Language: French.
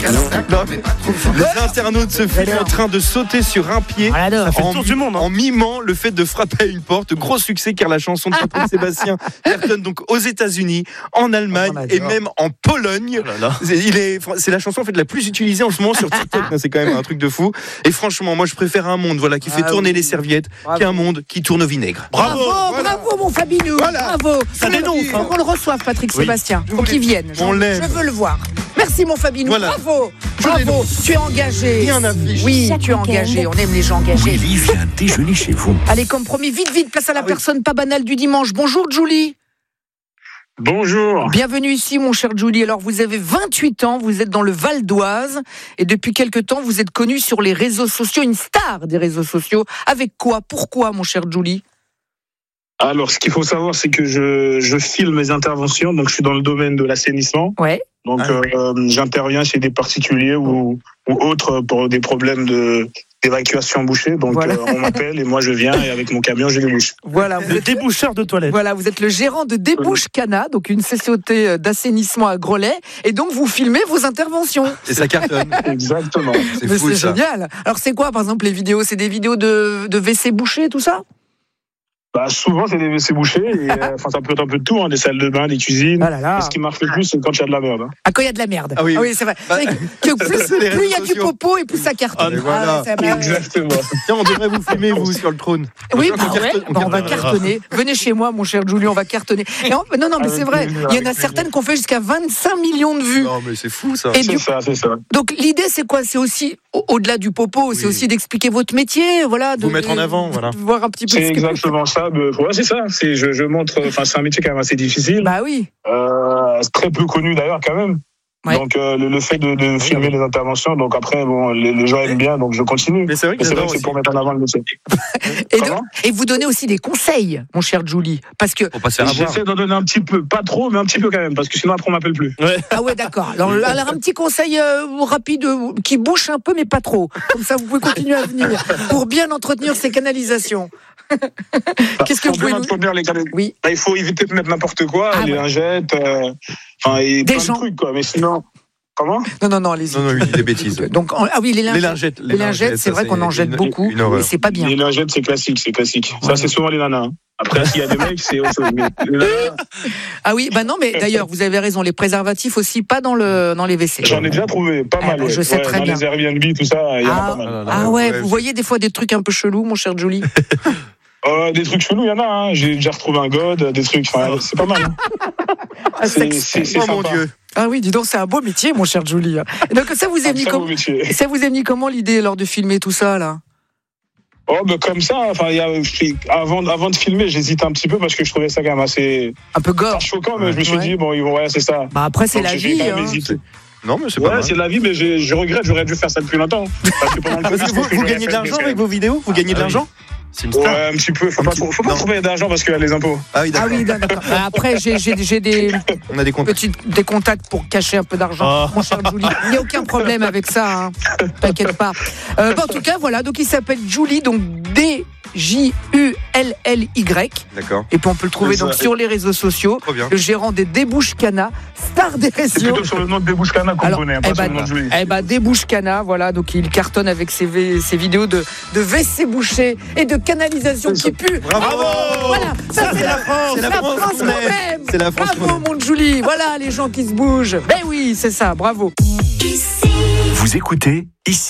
Non, mais les internautes se filment en train de sauter sur un pied Ça fait le tour du monde, hein. en mimant le fait de frapper à une porte. Gros succès car la chanson de Patrick Sébastien cartonne donc aux États-Unis, en Allemagne et même en Pologne. C'est la chanson en fait la plus utilisée en ce moment sur TikTok. C'est quand même un truc de fou. Et franchement, moi je préfère un monde qui fait tourner les serviettes qu'un monde qui tourne au vinaigre. Bravo mon Fabinou. Bravo. Ça dénonce. Faut qu'on le reçoive, Patrick Sébastien. Faut qu'il vienne. On l'aime. Je veux le voir. Merci mon Fabinou. Bravo. Tu es engagé. Rien n'affiche. Oui, tu es engagé. On aime les gens engagés. Willy vient déjeuner chez vous. Allez, comme promis, vite, place à la personne pas banale du dimanche. Bonjour Julie. Bonjour. Bienvenue ici, mon cher Julie. Alors, vous avez 28 ans, vous êtes dans le Val d'Oise et depuis quelque temps, vous êtes connu sur les réseaux sociaux, une star des réseaux sociaux. Avec quoi ? Pourquoi, mon cher Julie ? Alors, ce qu'il faut savoir, c'est que je filme mes interventions. Donc, je suis dans le domaine de l'assainissement. Ouais. Donc, j'interviens chez des particuliers ou autres pour des problèmes d'évacuation bouchée. Donc, on m'appelle et moi, je viens et avec mon camion, je débouche. Voilà, Le déboucheur de toilettes. Voilà, vous êtes le gérant de Débouche Cana, donc une société d'assainissement à Grelais, et donc vous filmez vos interventions. Et ça cartonne. Exactement. Mais fou, c'est ça. génial. Alors c'est quoi, par exemple, les vidéos ? C'est des vidéos de WC bouchés, tout ça ? Bah, souvent, c'est des WC bouchés. Et, ça peut être un peu de tout, des salles de bain, des cuisines. Ah là là. Et ce qui marche le plus, c'est quand il y a de la merde. Ah, quand il y a de la merde. Ah oui. C'est vrai. C'est vrai que plus il y a du popo et plus ça cartonne. Voilà. Exactement. Tiens, on devrait vous filmer, vous, sur le trône. Oui, On on va cartonner. Venez chez moi, mon cher Julien, on va cartonner. Non, mais c'est vrai. Il y en a certaines qui ont fait jusqu'à 25 millions de vues. Non, mais c'est fou, ça. Et C'est ça. donc, l'idée, c'est quoi ? C'est aussi, au-delà du popo, c'est aussi d'expliquer votre métier, de vous mettre en avant, de voir un petit peu C'est ce que exactement ça. Ouais, c'est ça. Je montre. C'est un métier quand même assez difficile. Bah oui. C'est très peu connu d'ailleurs quand même. Ouais. Donc le fait de filmer les interventions, donc après les gens aiment bien, donc je continue. Mais c'est vrai que c'est pour mettre en avant le métier. Et vous donnez aussi des conseils, mon cher Julie, parce que Pour pas se faire avoir. J'essaie d'en donner un petit peu, pas trop, mais un petit peu quand même, parce que sinon après on m'appelle plus. ah ouais, d'accord. Alors un petit conseil rapide qui bouche un peu mais pas trop. Comme ça vous pouvez continuer à venir pour bien entretenir ces canalisations. Qu'est-ce que vous pouvez nous dire ? Oui. Il faut éviter de mettre n'importe quoi, les lingettes, et des plein gens. de trucs quoi. Mais sinon, comment ? Non, allez-y. Non, il dit des bêtises. Donc les lingettes. Les lingettes, c'est vrai qu'on en jette beaucoup, mais c'est pas bien. Les lingettes, c'est classique. Ça, c'est souvent les nanas. Après, s'il y a des mecs, c'est autre chose. Mais les nanas... Ah oui, non, mais d'ailleurs, vous avez raison. Les préservatifs aussi, pas dans les WC. J'en ai déjà trouvé pas mal. Je sais très bien. Dans les Airbnb, tout ça, il y en a pas mal. Ah ouais, vous voyez des fois des trucs un peu chelous, mon cher Julie. Des trucs chelous, il y en a. J'ai déjà retrouvé un god, des trucs. C'est pas mal. C'est sympa. Mon Dieu. Ah oui, dis donc, c'est un beau métier, mon cher Julie. Donc ça vous est venu comment l'idée lors de filmer tout ça là ? Comme ça. Avant de filmer, j'hésitais un petit peu parce que je trouvais ça quand même assez un peu gore. Pas choquant, mais je me suis dit c'est ça. Bah après c'est la vie. Non, mais c'est pas mal. C'est la vie, mais je regrette. J'aurais dû faire ça depuis longtemps. Parce que vous gagnez de l'argent avec vos vidéos ? Vous gagnez de l'argent ? C'est une star. Ouais, un petit peu. Faut pas trouver d'argent parce qu'il y a les impôts. Ah oui, d'accord. Après, j'ai On a des contacts. Des contacts pour cacher un peu d'argent. Mon cher Julie, il n'y a aucun problème avec ça. T'inquiète pas. En tout cas, voilà. Donc, il s'appelle Julie, donc DJULLY. D'accord. Et puis, on peut le trouver donc sur les réseaux sociaux. Trop bien. Le gérant des Débouche Cana, star des réseaux. C'est plutôt sur le nom de Débouche Cana qu'on connaît, pas sur le nom de Julie. Débouche Cana, voilà. Donc, il cartonne avec ses vidéos de WC bouché et de canalisation qui pue. Bravo. Voilà, ça c'est la France. C'est la France même. C'est la France. Bravo mon Julie. Voilà les gens qui se bougent. Ben oui, c'est ça. Bravo. Vous écoutez ici.